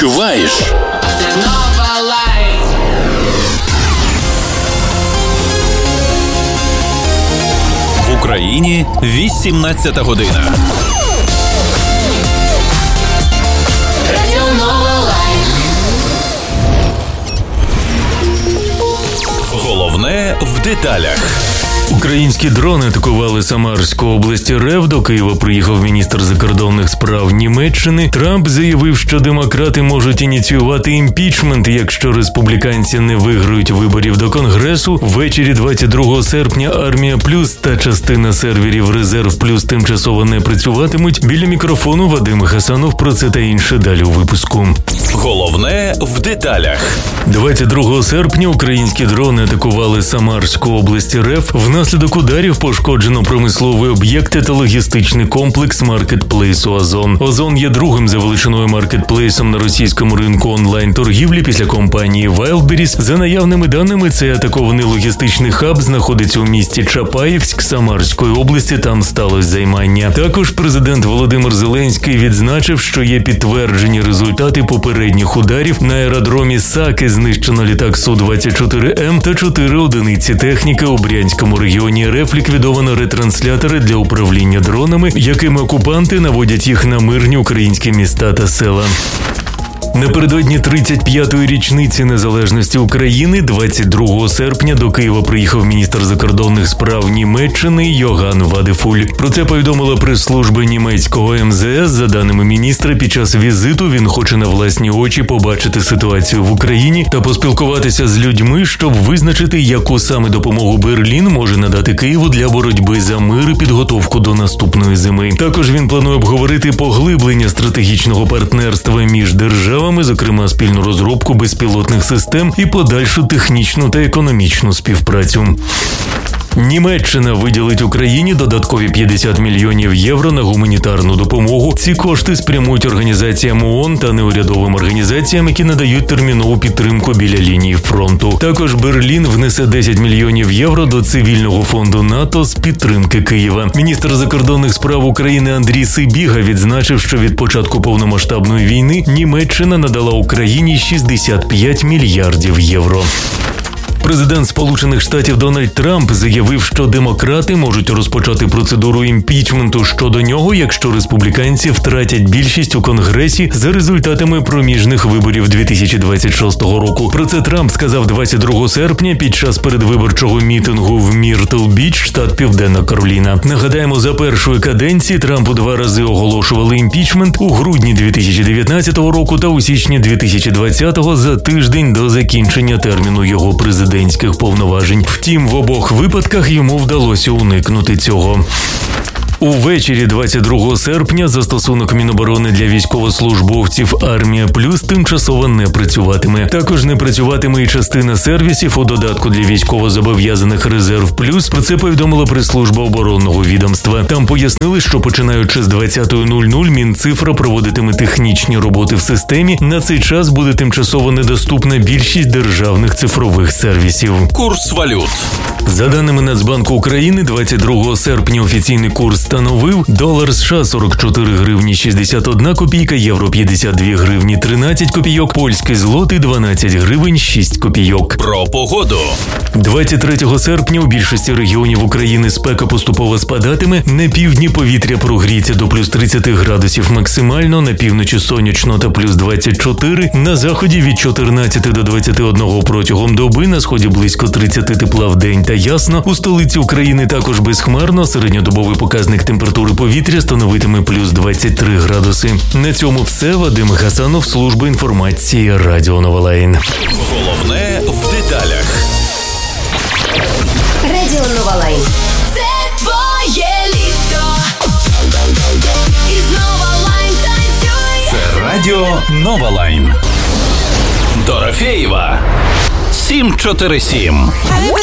відчуваєш. В Україні 18 година. Головне в деталях. Українські дрони атакували Самарську область РФ. До Києва приїхав міністр закордонних справ Німеччини. Трамп заявив, що демократи можуть ініціювати імпічмент, якщо республіканці не виграють виборів до Конгресу. Ввечері 22 серпня Армія Плюс та частина серверів Резерв Плюс тимчасово не працюватимуть. Біля мікрофону Вадим Хасанов. Про це та інше далі у випуску. Головне в деталях. 22 серпня українські дрони атакували Самарську область РФ. Внаслідок ударів пошкоджено промислові об'єкти та логістичний комплекс маркетплейсу «Озон». «Озон» є другим за величиною маркетплейсом на російському ринку онлайн-торгівлі після компанії Wildberries. За наявними даними, цей атакований логістичний хаб знаходиться у місті Чапаєвськ Самарської області, там сталося займання. Також президент Володимир Зеленський відзначив, що є підтверджені результати попередніх ударів. На аеродромі Саки знищено літак Су-24М та 4 одиниці техніки. У Брянському регіоні РФ ліквідовано ретранслятори для управління дронами, якими окупанти наводять їх на мирні українські міста та села. Напередодні 35-ї річниці незалежності України 22 серпня до Києва приїхав міністр закордонних справ Німеччини Йоган Вадефуль. Про це повідомила прес-служба німецького МЗС. За даними міністра, під час візиту він хоче на власні очі побачити ситуацію в Україні та поспілкуватися з людьми, щоб визначити, яку саме допомогу Берлін може надати Києву для боротьби за мир і підготовку до наступної зими. Також він планує обговорити поглиблення стратегічного партнерства між державами, зокрема спільну розробку безпілотних систем і подальшу технічну та економічну співпрацю. Німеччина виділить Україні додаткові 50 мільйонів євро на гуманітарну допомогу. Ці кошти спрямують організаціям ООН та неурядовим організаціям, які надають термінову підтримку біля лінії фронту. Також Берлін внесе 10 мільйонів євро до цивільного фонду НАТО з підтримки Києва. Міністр закордонних справ України Андрій Сибіга відзначив, що від початку повномасштабної війни Німеччина надала Україні 65 мільярдів євро. Президент Сполучених Штатів Дональд Трамп заявив, що демократи можуть розпочати процедуру імпічменту щодо нього, якщо республіканці втратять більшість у Конгресі за результатами проміжних виборів 2026 року. Про це Трамп сказав 22 серпня під час передвиборчого мітингу в Міртл-Біч, штат Південна Кароліна. Нагадаємо, за першої каденції Трампу 2 рази оголошували імпічмент у грудні 2019 року та у січні 2020 за тиждень до закінчення терміну його президентських повноважень. Втім, в обох випадках йому вдалося уникнути цього. Увечері 22 серпня застосунок Міноборони для військовослужбовців «Армія Плюс» тимчасово не працюватиме. Також не працюватиме і частина сервісів у додатку для військовозобов'язаних «Резерв Плюс». Про це повідомила прес-служба оборонного відомства. Там пояснили, що починаючи з 20.00 Мінцифра проводитиме технічні роботи в системі. На цей час буде тимчасово недоступна більшість державних цифрових сервісів. Курс валют. За даними Нацбанку України, 22 серпня офіційний курс становив долар США 44 гривні 61 копійка, євро 52 гривні 13 копійок, польський злотий 12 гривень 6 копійок. Про погоду. 23 серпня у більшості регіонів України спека поступово спадатиме. На півдні повітря прогріється до плюс 30 градусів максимально, на півночі сонячно та плюс 24, на заході від 14 до 21 протягом доби, на сході близько 30 тепла в день та ясно. У столиці України також безхмарно, середньодобовий показник температури повітря становитиме плюс 23 градуси. На цьому все. Вадим Хасанов, служба інформації Радіо Нова Лайн. Головне в деталях. Радіо Нова Лайн. Це твоє літо. І Нова Лайн танцює. Це Радіо Нова Лайн. Дорофєєва. 747.